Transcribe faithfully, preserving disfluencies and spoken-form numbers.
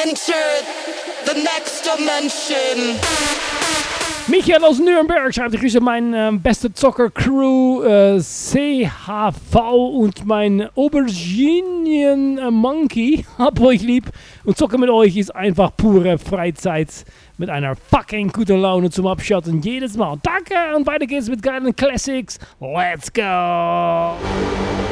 entered the next dimension. Michael aus Nürnberg schreibt, ich grüße meine äh, beste Zocker-Crew äh, C H V und mein Auberginen äh, Monkey. Hab euch lieb und Zocken mit euch ist einfach pure Freizeit mit einer fucking guten Laune zum Abschalten jedes Mal. Danke und weiter geht's mit geilen Classics. Let's go!